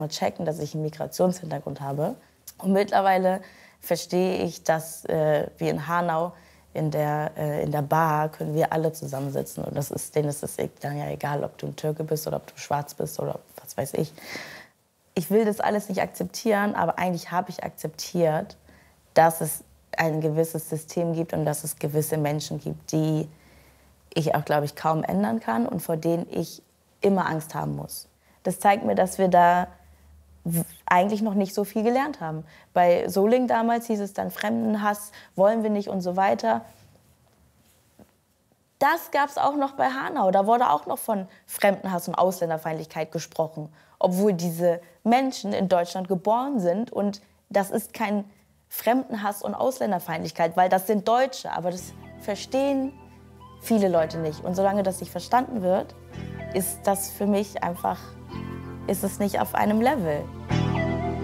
checken, dass ich einen Migrationshintergrund habe. Und mittlerweile verstehe ich, dass wir in Hanau in der Bar können wir alle zusammensitzen. Und denen ist es dann ja egal, ob du ein Türke bist oder ob du schwarz bist oder was weiß ich. Ich will das alles nicht akzeptieren, aber eigentlich habe ich akzeptiert, dass es ein gewisses System gibt und dass es gewisse Menschen gibt, die ich auch, glaube ich, kaum ändern kann und vor denen ich immer Angst haben muss. Das zeigt mir, dass wir da eigentlich noch nicht so viel gelernt haben. Bei Solingen damals hieß es dann Fremdenhass, wollen wir nicht und so weiter. Das gab es auch noch bei Hanau. Da wurde auch noch von Fremdenhass und Ausländerfeindlichkeit gesprochen, obwohl diese Menschen in Deutschland geboren sind. Und das ist kein Fremdenhass und Ausländerfeindlichkeit, weil das sind Deutsche. Aber das verstehen viele Leute nicht. Und solange das nicht verstanden wird, ist das für mich einfach, ist es nicht auf einem Level.